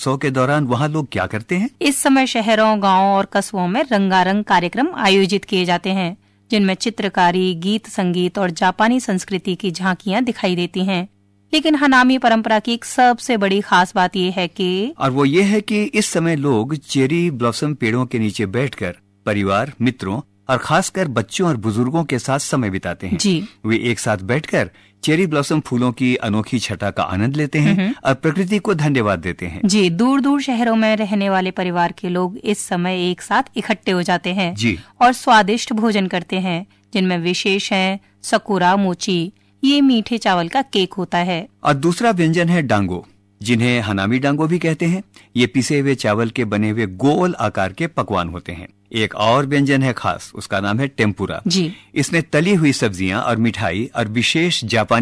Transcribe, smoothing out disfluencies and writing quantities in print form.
उत्सव के दौरान वहाँ लोग क्या करते हैं? इस समय शहरों, गांवों और कस्बों में रंगारंग कार्यक्रम आयोजित किए जाते हैं, जिनमें चित्रकारी, गीत, संगीत और जापानी संस्कृति की झांकियां दिखाई देती हैं। लेकिन हनामी परंपरा की एक सबसे बड़ी खास बात ये है कि इस समय लोग चेरी ब्लॉसम पेड़ों के नीचे बैठकर परिवार, मित्रों और खासकर बच्चों और बुजुर्गों के साथ समय बिताते हैं। जी। वे एक साथ बैठकर चेरी ब्लॉसम फूलों की अनोखी छटा का आनंद लेते हैं और प्रकृति को धन्यवाद देते हैं। जी, दूर दूर शहरों में रहने वाले परिवार के लोग इस समय एक साथ इकट्ठे हो जाते हैं जी। और स्वादिष्ट भोजन करते हैं, जिनमें विशेष है सकुरा मोची। ये मीठे चावल का केक होता है। और दूसरा व्यंजन है डांगो, जिन्हें हनामी डांगो भी कहते हैं। ये पिसे हुए चावल के बने हुए गोल आकार के पकवान होते हैं। एक और व्यंजन है खास, उसका नाम है टेम्पुरा। जी। इसमें तली हुई सब्जियां और मिठाई और विशेष जापानी